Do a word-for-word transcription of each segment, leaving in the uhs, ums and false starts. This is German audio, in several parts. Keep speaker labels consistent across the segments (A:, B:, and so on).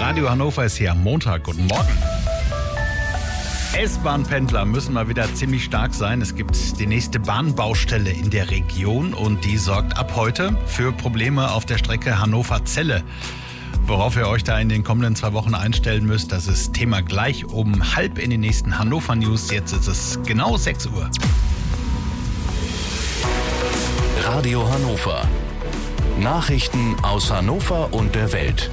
A: Radio Hannover ist hier am Montag. Guten Morgen. S-Bahn-Pendler müssen mal wieder ziemlich stark sein. Es gibt die nächste Bahnbaustelle in der Region und die sorgt ab heute für Probleme auf der Strecke Hannover-Celle. Worauf ihr euch da in den kommenden zwei Wochen einstellen müsst, das ist Thema gleich um halb in den nächsten Hannover News. Jetzt ist es genau sechs Uhr.
B: Radio Hannover. Nachrichten aus Hannover und der Welt.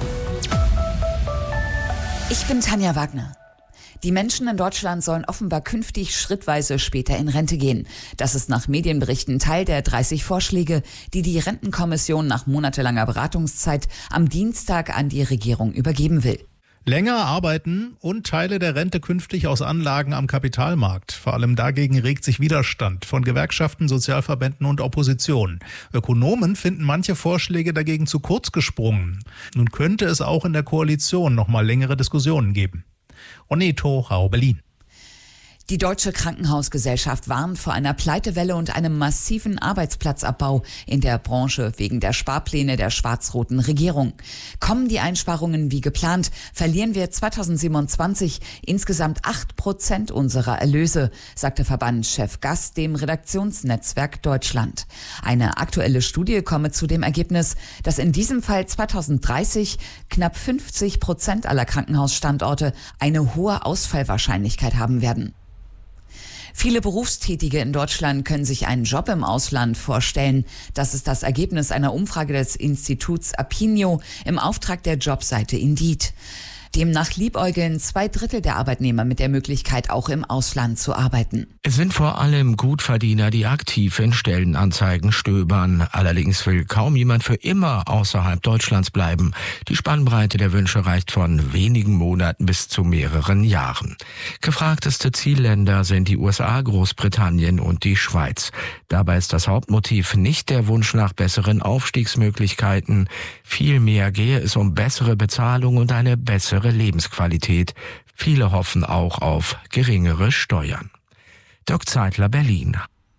C: Ich bin Tanja Wagner. Die Menschen in Deutschland sollen offenbar künftig schrittweise später in Rente gehen. Das ist nach Medienberichten Teil der dreißig Vorschläge, die die Rentenkommission nach monatelanger Beratungszeit am Dienstag an die Regierung übergeben will.
D: Länger arbeiten und Teile der Rente künftig aus Anlagen am Kapitalmarkt. Vor allem dagegen regt sich Widerstand von Gewerkschaften, Sozialverbänden und Opposition. Ökonomen finden manche Vorschläge dagegen zu kurz gesprungen. Nun könnte es auch in der Koalition noch mal längere Diskussionen geben. Oneto, Rau, Berlin.
C: Die Deutsche Krankenhausgesellschaft warnt vor einer Pleitewelle und einem massiven Arbeitsplatzabbau in der Branche wegen der Sparpläne der schwarz-roten Regierung. Kommen die Einsparungen wie geplant, verlieren wir zweitausendsiebenundzwanzig insgesamt acht Prozent unserer Erlöse, sagte Verbandschef Gass dem Redaktionsnetzwerk Deutschland. Eine aktuelle Studie komme zu dem Ergebnis, dass in diesem Fall zweitausenddreißig knapp fünfzig Prozent aller Krankenhausstandorte eine hohe Ausfallwahrscheinlichkeit haben werden. Viele Berufstätige in Deutschland können sich einen Job im Ausland vorstellen. Das ist das Ergebnis einer Umfrage des Instituts Apinio im Auftrag der Jobseite Indeed. Demnach liebäugeln zwei Drittel der Arbeitnehmer mit der Möglichkeit, auch im Ausland zu arbeiten.
E: Es sind vor allem Gutverdiener, die aktiv in Stellenanzeigen stöbern. Allerdings will kaum jemand für immer außerhalb Deutschlands bleiben. Die Spannbreite der Wünsche reicht von wenigen Monaten bis zu mehreren Jahren. Gefragteste Zielländer sind die U S A, Großbritannien und die Schweiz. Dabei ist das Hauptmotiv nicht der Wunsch nach besseren Aufstiegsmöglichkeiten. Vielmehr gehe es um bessere Bezahlung und eine bessere Lebensqualität. Viele hoffen auch auf geringere Steuern. Dirk Zeitler, Berlin.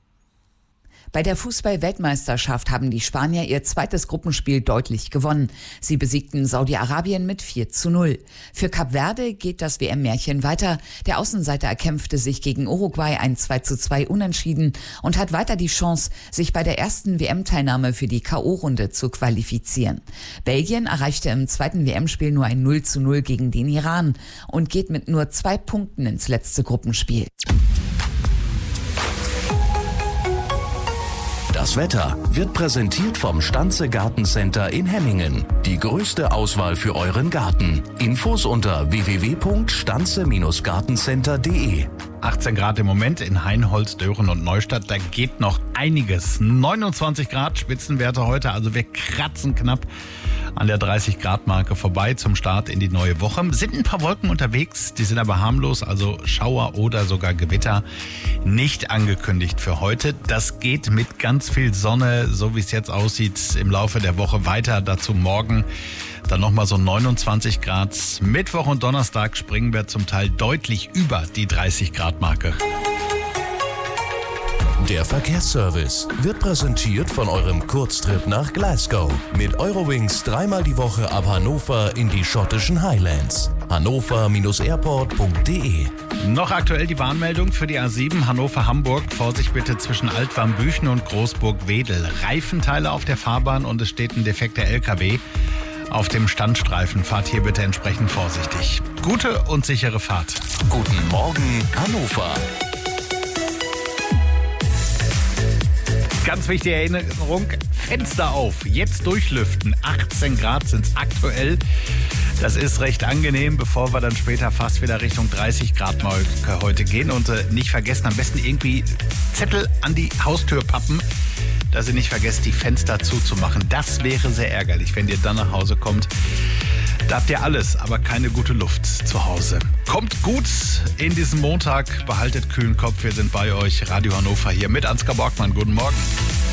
C: Bei der Fußball-Weltmeisterschaft haben die Spanier ihr zweites Gruppenspiel deutlich gewonnen. Sie besiegten Saudi-Arabien mit vier zu null. Für Kap Verde geht das W M-Märchen weiter. Der Außenseiter erkämpfte sich gegen Uruguay ein zwei zu zwei Unentschieden und hat weiter die Chance, sich bei der ersten W M-Teilnahme für die K O-Runde zu qualifizieren. Belgien erreichte im zweiten W M-Spiel nur ein null zu null gegen den Iran und geht mit nur zwei Punkten ins letzte Gruppenspiel.
B: Das Wetter wird präsentiert vom Stanze Gartencenter in Hemmingen. Die größte Auswahl für euren Garten. Infos unter w w w punkt stanze gartencenter punkt d e.
A: achtzehn Grad im Moment in Hainholz, Dören und Neustadt. Da geht noch einiges. neunundzwanzig Grad Spitzenwerte heute. Also wir kratzen knapp an der dreißig Grad Marke vorbei zum Start in die neue Woche. Sind ein paar Wolken unterwegs, die sind aber harmlos, also Schauer oder sogar Gewitter nicht angekündigt für heute. Das geht mit ganz viel Sonne, so wie es jetzt aussieht, im Laufe der Woche weiter. Dazu morgen dann nochmal so neunundzwanzig Grad. Mittwoch und Donnerstag springen wir zum Teil deutlich über die dreißig Grad Marke.
B: Der Verkehrsservice wird präsentiert von eurem Kurztrip nach Glasgow. Mit Eurowings dreimal die Woche ab Hannover in die schottischen Highlands. hannover airport punkt d e.
A: Noch aktuell die Warnmeldung für die A sieben Hannover-Hamburg. Vorsicht bitte zwischen Altwarmbüchen und Großburg-Wedel. Reifenteile auf der Fahrbahn und es steht ein defekter L K W auf dem Standstreifen. Fahrt hier bitte entsprechend vorsichtig. Gute und sichere Fahrt.
B: Guten Morgen, Hannover.
A: Ganz wichtige Erinnerung, Fenster auf, jetzt durchlüften. achtzehn Grad sind es aktuell. Das ist recht angenehm, bevor wir dann später fast wieder Richtung dreißig Grad Marke heute gehen. Und äh, nicht vergessen, am besten irgendwie Zettel an die Haustür pappen, dass ihr nicht vergesst, die Fenster zuzumachen. Das wäre sehr ärgerlich, wenn ihr dann nach Hause kommt. Da habt ihr alles, aber keine gute Luft zu Hause. Kommt gut in diesen Montag, behaltet kühlen Kopf, wir sind bei euch. Radio Hannover hier mit Ansgar Borgmann. Guten Morgen.